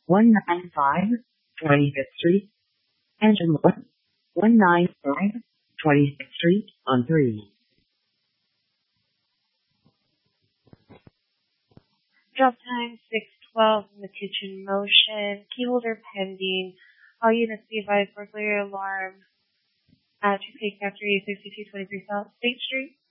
195 25th Street. Engine 195 26th Street on 3. Drop time 612 in the kitchen motion. Key holder pending. All units be advised burglary alarm at Cheesecake Factory 6223 South State Street.